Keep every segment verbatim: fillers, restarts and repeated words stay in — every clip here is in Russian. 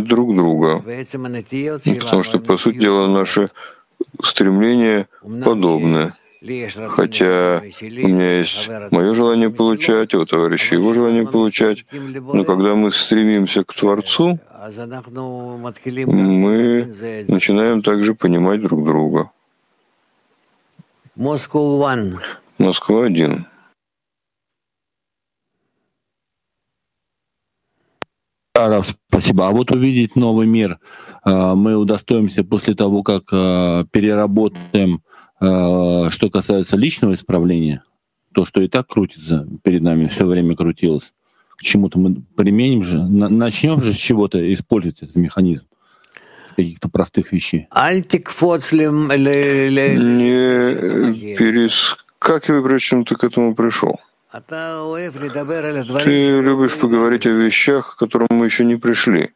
друг друга, потому что, по сути дела, наши стремления подобны. Хотя у меня есть мое желание получать, а у товарища его желание получать, но когда мы стремимся к Творцу, мы начинаем также понимать друг друга. Москва один. Спасибо. А вот увидеть новый мир мы удостоимся после того, как переработаем, что касается личного исправления, то, что и так крутится перед нами, все время крутилось. К чему-то мы применим же, начнем же с чего-то использовать этот механизм, с каких-то простых вещей. Не перескакивай, прежде чем ты к этому пришел. Ты любишь поговорить о вещах, к которым мы еще не пришли.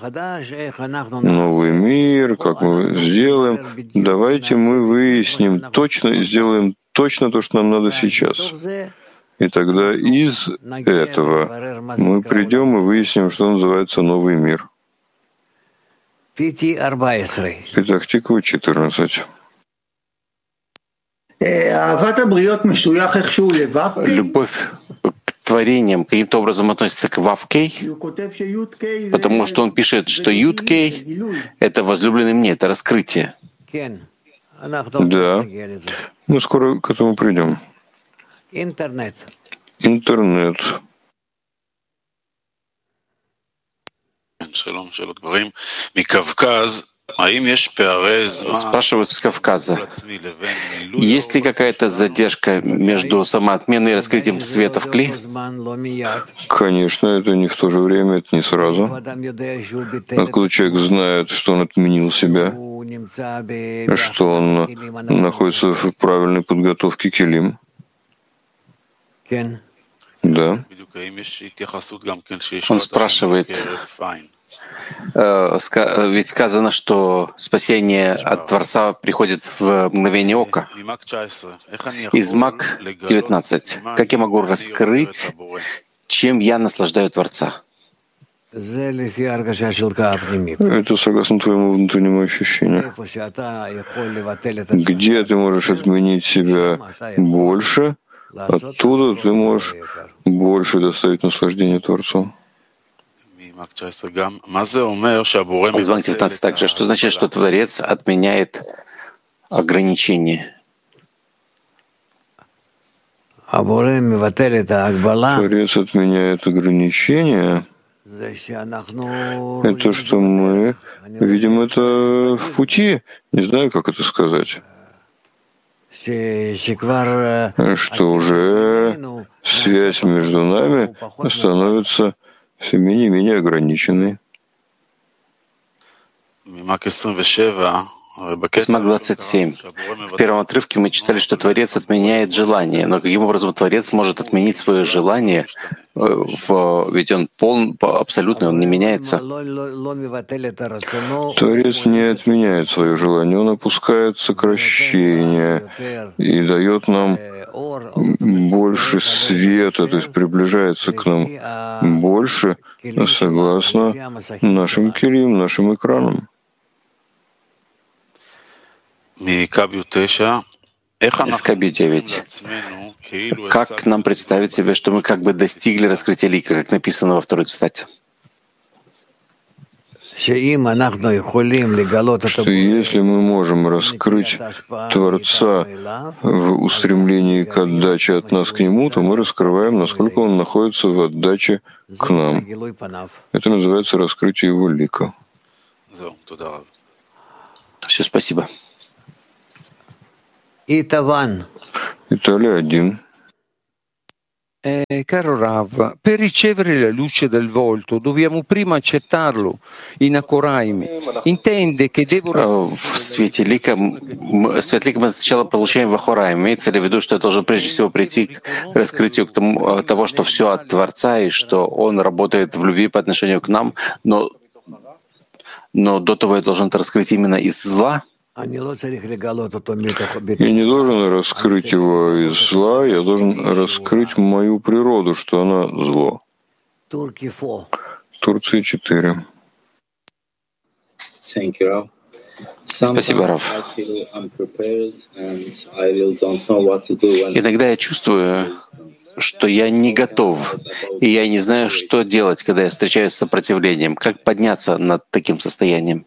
Новый мир, как мы сделаем. Давайте мы выясним точно и сделаем точно то, что нам надо сейчас. И тогда из этого мы придем и выясним, что называется новый мир. Петах Тиква, четырнадцать. Любовь к творениям каким-то образом относится к Вавкей, потому что он пишет, что Юткей — это возлюбленный мне, это раскрытие. Да, мы скоро к этому придем. Интернет. Интернет. Спрашивают с Кавказа, есть ли какая-то задержка между самоотменой и раскрытием света в кли? Конечно, это не в то же время, это не сразу. Откуда человек знает, что он отменил себя, что он находится в правильной подготовке келим? Да. Он спрашивает, ведь сказано, что спасение от Творца приходит в мгновение ока. Из Мак девятнадцать. Как я могу раскрыть, чем я наслаждаю Творца? Это согласно твоему внутреннему ощущению. Где ты можешь отменить себя больше, оттуда ты можешь больше доставить наслаждение Творцу. Из Мак девятнадцать также. Что значит, что Творец отменяет ограничения? Творец отменяет ограничения. Это что мы видим это в пути. Не знаю, как это сказать. Что уже связь между нами становится все менее и менее ограниченной. Из Мак двадцать семь. В первом отрывке мы читали, что Творец отменяет желание. Но каким образом Творец может отменить свое желание? Ведь он полн, абсолютно, он не меняется. Творец не отменяет свое желание, он опускает сокращение и дает нам больше света, то есть приближается к нам больше, согласно нашим келим, нашим экранам. Из Кабью девять. Как нам представить себе, что мы как бы достигли раскрытия лика, как написано во второй цитате? Что если мы можем раскрыть Творца в устремлении к отдаче от нас к Нему, то мы раскрываем, насколько Он находится в отдаче к нам. Это называется раскрытие Его лика. Все, спасибо. Италия один. Eh, caro Rav, per ricevere la luce del volto dobbiamo prima accettarlo in Akoraim. Intende che devo... В свете лика, свет лика мы сначала получаем в Ахораим. Имеется ли в виду, что я должен прежде всего прийти к раскрытию к тому, того, что все от Творца и что Он работает в любви по отношению к нам, но, но до того я должен это раскрыть именно из зла? Я не должен раскрыть его из зла, я должен раскрыть мою природу, что она зло. Турция четыре. Спасибо, Рав. Иногда я чувствую, что я не готов, и я не знаю, что делать, когда я встречаюсь с сопротивлением. Как подняться над таким состоянием?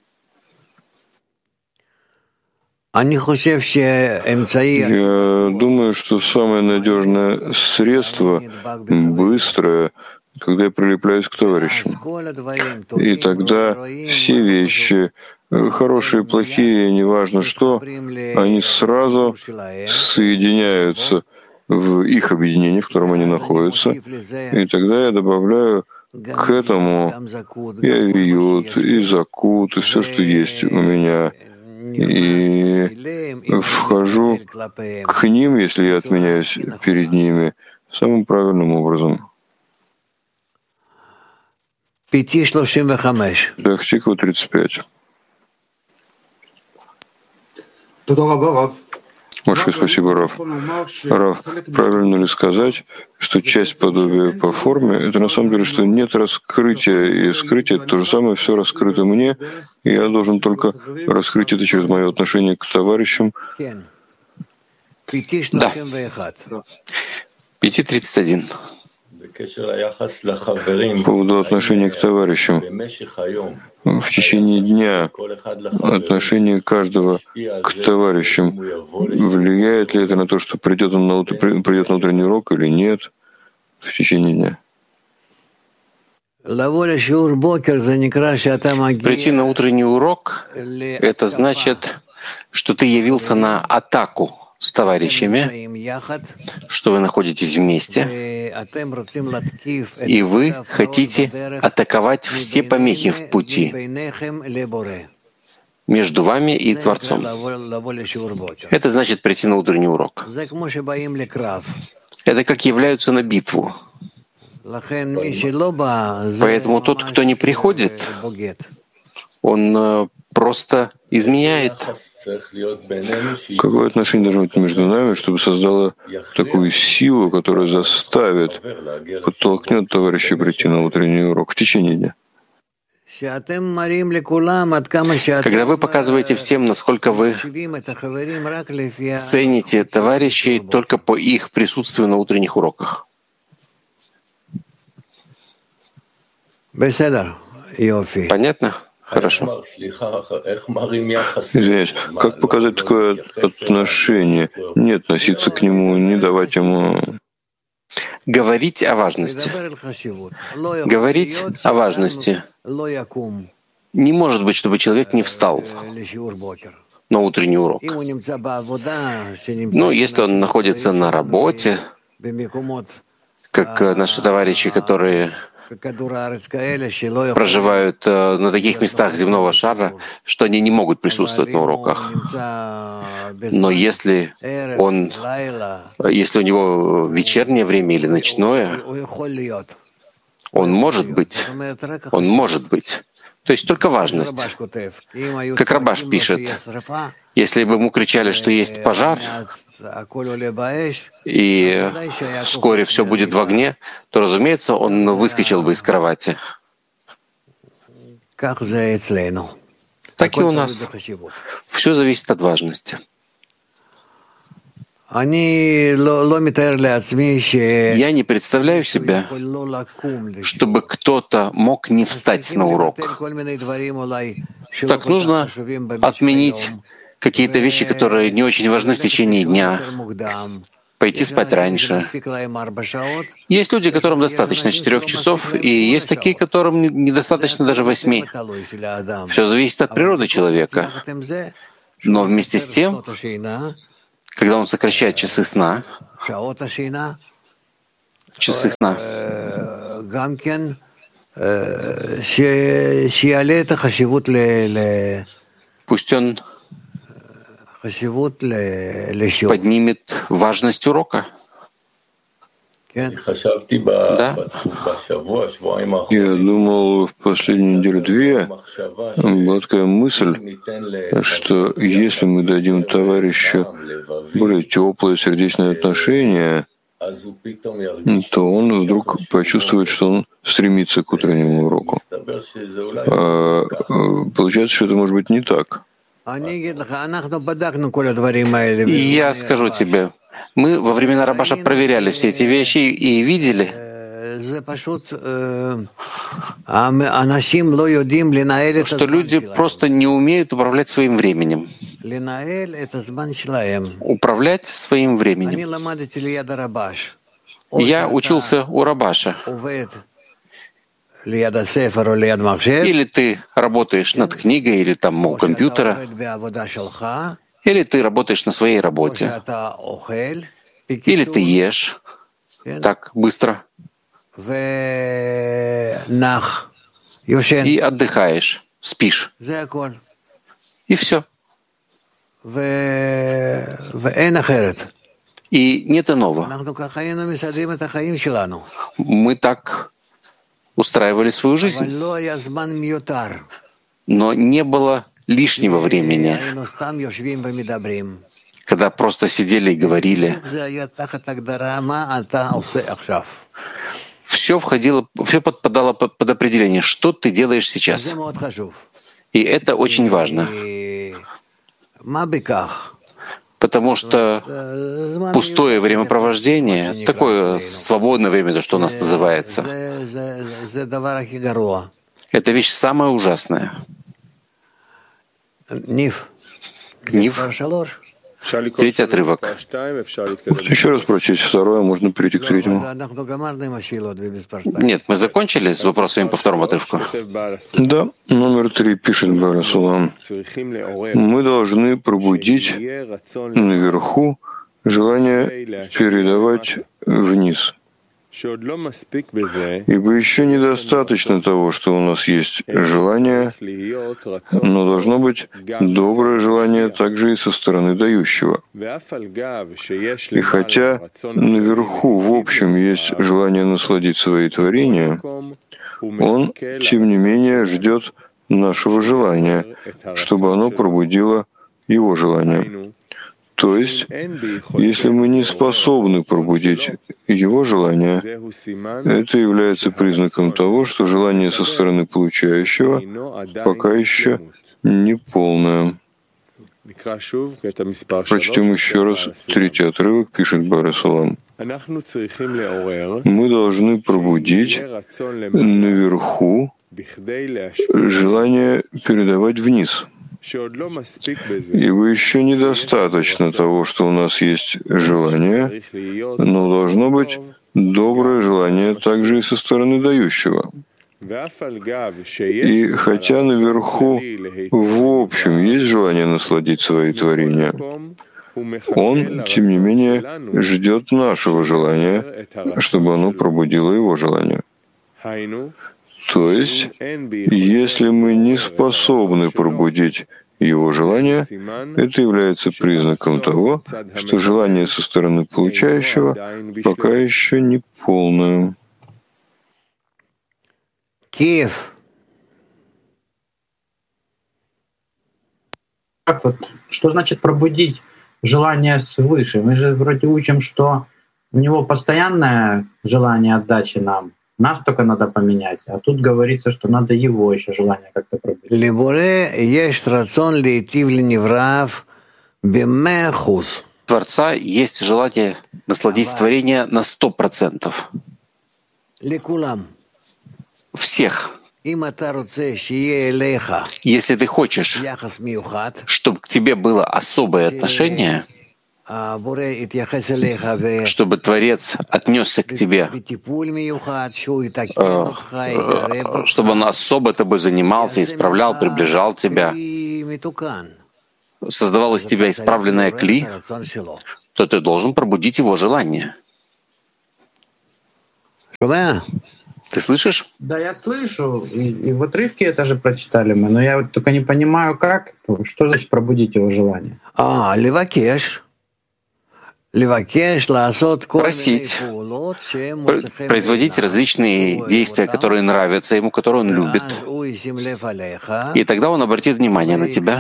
Я думаю, что самое надежное средство — быстрое, когда я прилепляюсь к товарищам. И тогда все вещи, хорошие и плохие, неважно что, они сразу соединяются в их объединении, в котором они находятся. И тогда я добавляю к этому и авиют, и закут, и все, что есть у меня. И вхожу к ним, если я отменяюсь перед ними, самым правильным образом. Дахтикова тридцать пять. Большое спасибо, Рав. Рав, правильно ли сказать, что часть подобия по форме — это на самом деле, что нет раскрытия, и скрытие — это то же самое, все раскрыто мне, и я должен только раскрыть это через мое отношение к товарищам? Да. пять тридцать один. По поводу отношения к товарищам. В течение дня отношение каждого к товарищам, влияет ли это на то, что придет он на, утр... придет на утренний урок или нет в течение дня? Прийти на утренний урок — это значит, что ты явился на атаку с товарищами, что вы находитесь вместе, и вы хотите атаковать все помехи в пути между вами и Творцом. Это значит прийти на утренний урок. Это как являются на битву. Поэтому тот, кто не приходит, он просто изменяет. Какое отношение должно быть между нами, чтобы создало такую силу, которая заставит, подтолкнет товарища прийти на утренний урок в течение дня? Когда вы показываете всем, насколько вы цените товарищей только по их присутствию на утренних уроках. Понятно? Хорошо. Извиняюсь, как показать такое отношение? Не относиться к нему, не давать ему... Говорить о важности. Говорить о важности. Не может быть, чтобы человек не встал на утренний урок. Ну, если он находится на работе, как наши товарищи, которые проживают на таких местах земного шара, что они не могут присутствовать на уроках. Но если он, если у него вечернее время или ночное, он может быть, он может быть. То есть только важность. Как Рабаш пишет, если бы ему кричали, что есть пожар, и вскоре все будет в огне, то, разумеется, он выскочил бы из кровати. Так и у нас. Все зависит от важности. Я не представляю себя, чтобы кто-то мог не встать на урок. Так нужно отменить какие-то вещи, которые не очень важны в течение дня, пойти спать раньше. Есть люди, которым достаточно четырех часов, и есть такие, которым недостаточно даже восьми. Все зависит от природы человека. Но вместе с тем, когда он сокращает часы сна, часы сна, пусть он поднимет важность урока. Да. Я думал, в последнюю неделю-две была такая мысль, что если мы дадим товарищу более теплое сердечное отношение, то он вдруг почувствует, что он стремится к утреннему уроку. А, получается, что это может быть не так. И я скажу тебе, мы во времена Рабаша проверяли все эти вещи и видели, что люди просто не умеют управлять своим временем. Управлять своим временем. Я учился у Рабаша. Или ты работаешь над книгой, или там у компьютера, или ты работаешь на своей работе, или ты ешь так быстро и отдыхаешь, спишь. И все. И нет иного. Мы так устраивали свою жизнь. Но не было лишнего времени, когда просто сидели и говорили. Все входило, все подпадало под, под определение, что ты делаешь сейчас. И это очень важно. Потому что пустое времяпровождение, такое свободное время, то, что у нас называется, это вещь самая ужасная. Нив. Третий отрывок. Еще раз прочесть второе, можно перейти к третьему. Нет, мы закончили с вопросами по второму отрывку. Да, номер три пишет Бааль Сулам. Мы должны пробудить наверху желание передавать вниз. Ибо еще недостаточно того, что у нас есть желание, но должно быть доброе желание также и со стороны дающего. И хотя наверху в общем есть желание насладить свои творения, он, тем не менее, ждет нашего желания, чтобы оно пробудило его желание. То есть, если мы не способны пробудить его желание, это является признаком того, что желание со стороны получающего пока еще не полное. Прочтем еще раз третий отрывок, пишет Бааль Сулам. Мы должны пробудить наверху желание передавать вниз. Ибо еще недостаточно того, что у нас есть желание, но должно быть доброе желание также и со стороны дающего. И хотя наверху в общем есть желание насладить свои творения, он, тем не менее, ждет нашего желания, чтобы оно пробудило его желание. То есть, если мы не способны пробудить его желание, это является признаком того, что желание со стороны получающего пока еще не полное. Киев. Как вот, что значит пробудить желание свыше? Мы же вроде учим, что у него постоянное желание отдачи нам. Нас только надо поменять. А тут говорится, что надо его еще желание как-то пробудить. Творца есть желание насладить творение на сто процентов. Всех. Если ты хочешь, чтобы к тебе было особое отношение, чтобы Творец отнесся к тебе, чтобы он особо тобой занимался, исправлял, приближал тебя, создавал из тебя исправленное кли, то ты должен пробудить его желание. Ты слышишь? Да, я слышу. И, и в отрывке это же прочитали мы, но я вот только не понимаю, как, что значит пробудить его желание. А, левакеш. Просить, производить различные действия, которые нравятся ему, которые он любит. И тогда он обратит внимание на тебя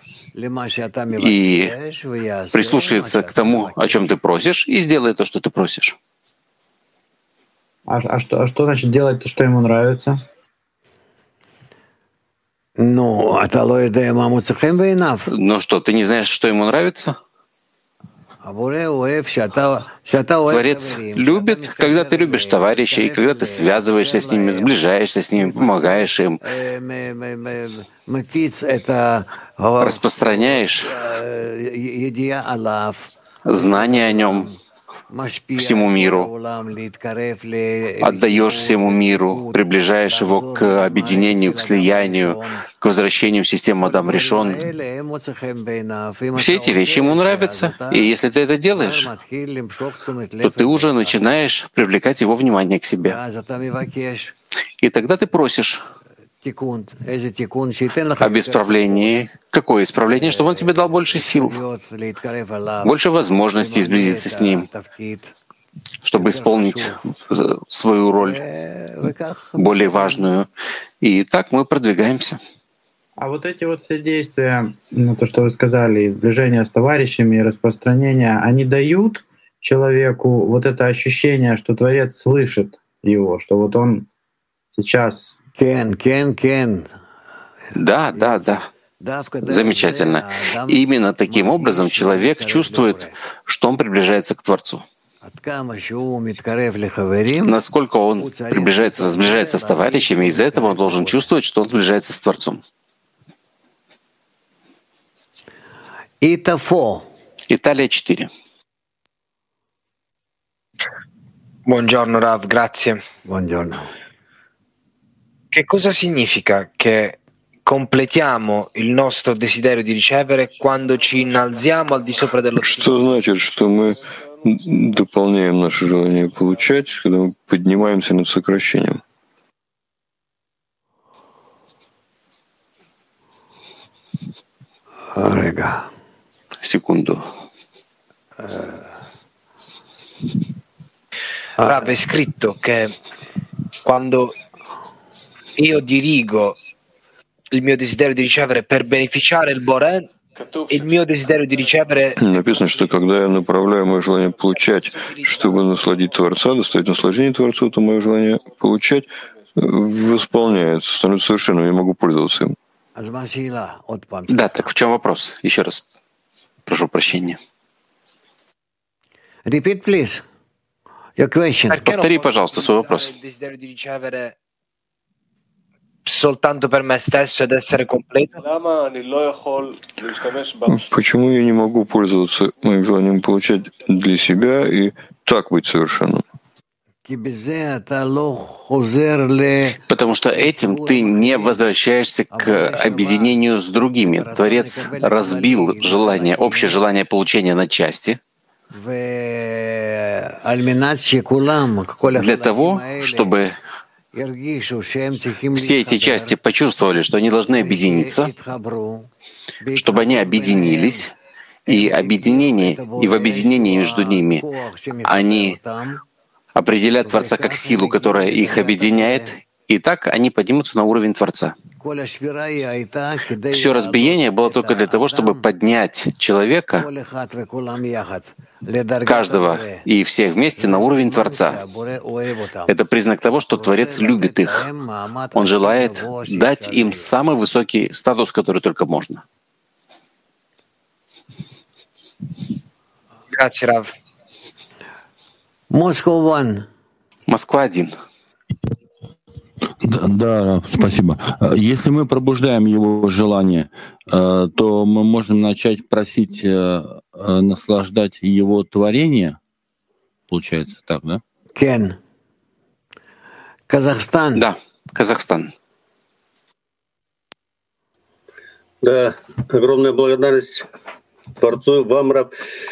и прислушается к тому, о чем ты просишь, и сделает то, что ты просишь. А, а, что, а что значит делать то, что ему нравится? Ну, а Ну что, ты не знаешь, что ему нравится? Творец любит, когда ты любишь товарищей, когда ты связываешься с ними, сближаешься с ними, помогаешь им, распространяешь знания о нем всему миру, отдаешь всему миру, приближаешь его к объединению, к слиянию, к возвращению в систему Адам Ришон. Все эти вещи ему нравятся, и если ты это делаешь, то ты уже начинаешь привлекать его внимание к себе. И тогда ты просишь об исправлении. Какое исправление? Чтобы он тебе дал больше сил, больше возможностей сблизиться с ним, чтобы исполнить свою роль, более важную. И так мы продвигаемся. А вот эти вот все действия, ну, то, что вы сказали, и сближение с товарищами, и распространение, они дают человеку вот это ощущение, что Творец слышит его, что вот он сейчас... Кен, кен, кен. Да, да, да. Замечательно. И именно таким образом человек чувствует, что он приближается к Творцу. Насколько он приближается, сближается с товарищами, из-за этого он должен чувствовать, что он сближается с Творцом. Италия четыре. Buongiorno Rav, grazie. Buongiorno. Che cosa significa che completiamo il nostro desiderio di ricevere quando ci innalziamo al di sopra dello Что значит, что мы дополняем наше желание получать, когда мы поднимаемся над сокращением? Рега. Секунду. Rav, è scritto che quando io dirigo il mio desiderio di ricevere per beneficiare il Boré, il mio desiderio di ricevere... Написано, что когда я направляю мое желание получать, чтобы насладить Творца, доставить наслаждение Творцу, то мое желание получать восполняется, становится совершенным, я могу пользоваться им. Да, так в чем вопрос? Еще раз. Прошу прощения. Repeat, please. Your question. Повтори, пожалуйста, свой вопрос. Soltanto per me stesso ed essere completo? Почему я не могу пользоваться моим желанием получать для себя и так быть совершенным? Потому что этим ты не возвращаешься к объединению с другими. Творец разбил желание, общее желание получения на части для того, чтобы все эти части почувствовали, что они должны объединиться, чтобы они объединились, и объединение, и в объединении между ними они определят Творца как силу, которая их объединяет, и так они поднимутся на уровень Творца. Все разбиение было только для того, чтобы поднять человека, каждого и всех вместе на уровень Творца. Это признак того, что Творец любит их. Он желает дать им самый высокий статус, который только можно. Grazie, Rav. Москва один. Да, да, спасибо. Если мы пробуждаем его желание, то мы можем начать просить наслаждать его творение. Получается так, да? Кен. Казахстан. Да, Казахстан. Да, огромная благодарность Творцу, вам, Раб.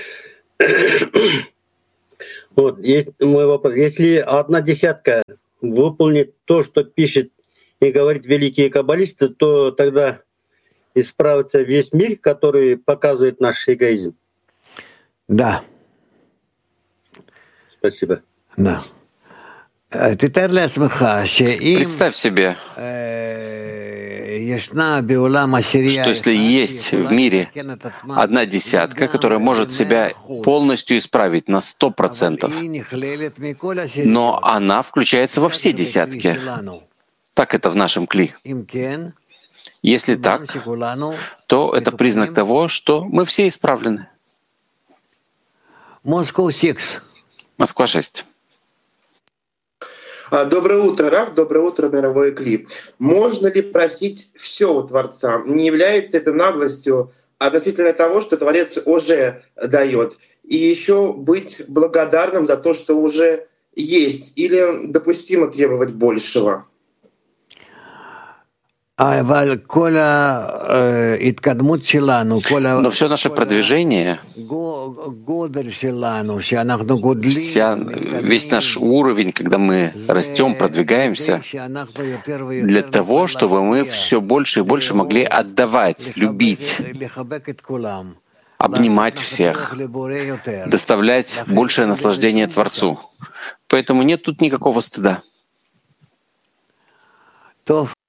Вот, есть мой вопрос. Если одна десятка выполнит то, что пишет и говорит великие каббалисты, то тогда исправится весь мир, который показывает наш эгоизм. Да. Спасибо. Да. Представь себе, что если есть в мире одна десятка, которая может себя полностью исправить на сто процентов, но она включается во все десятки. Так это в нашем кли. Если так, то это признак того, что мы все исправлены. Москва шесть. Доброе утро, Рав, доброе утро, мировой Кли. Можно ли просить все у Творца? Не является это наглостью относительно того, что Творец уже дает? И еще быть благодарным за то, что уже есть? Или допустимо требовать большего? Но все наше продвижение, вся, весь наш уровень, когда мы растем, продвигаемся, для того, чтобы мы все больше и больше могли отдавать, любить, обнимать всех, доставлять большее наслаждение Творцу. Поэтому нет тут никакого стыда.